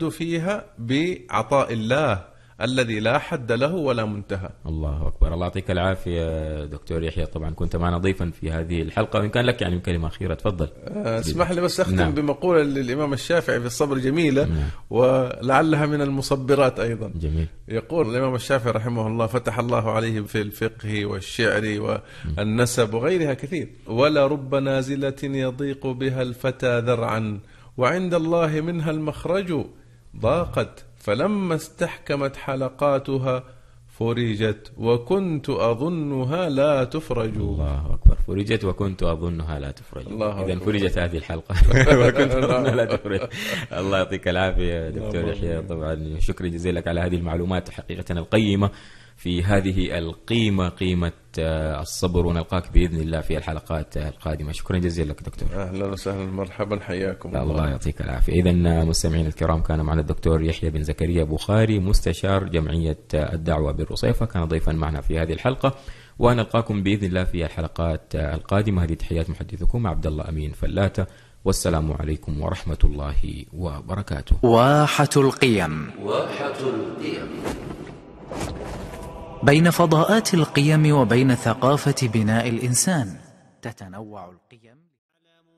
يعتد فيها بعطاء الله الذي لا حد له ولا منتهى. الله أكبر. الله يعطيك العافية دكتور يحيى، طبعا كنت معنا ضيفا في هذه الحلقة، وإن كان لك يعني كلمة أخيرة تفضل. اسمح لي بس أختم نعم. بمقولة للإمام الشافعي في الصبر جميلة، نعم. ولعلها من المصبرات أيضا. جميل. يقول الإمام الشافعي رحمه الله: فتح الله عليه في الفقه والشعر والنسب وغيرها كثير. ولا رب نازلة يضيق بها الفتى ذرعا، وعند الله منها المخرج ضاقت، فلما استحكمت حلقاتها فرجت وكنت أظنها لا تفرج. الله أكبر. فرجت وكنت أظنها لا تفرج. إذن فرجت هذه الحلقة وكنت أظنها لا تفرج. الله يعطيك العافية دكتور يحيى، طبعا شكرا جزيلا لك على هذه المعلومات حقيقة القيمة في هذه القيمة، قيمة الصبر، ونلقاك بإذن الله في الحلقات القادمة. شكرا جزيلا لك دكتور. أهلا وسهلا، مرحبا، حياكم الله يعطيك العافية. إذن مستمعين الكرام، كان معنا الدكتور يحيى بن زكريا بخاري، مستشار جمعية الدعوة بالرصيفة، كان ضيفا معنا في هذه الحلقة، ونلقاكم بإذن الله في الحلقات القادمة. هذه تحيات محدثكم عبد الله أمين فلاتة، والسلام عليكم ورحمة الله وبركاته. واحة القيم. واحة القيم. بين فضاءات القيم وبين ثقافة بناء الإنسان تتنوع القيم.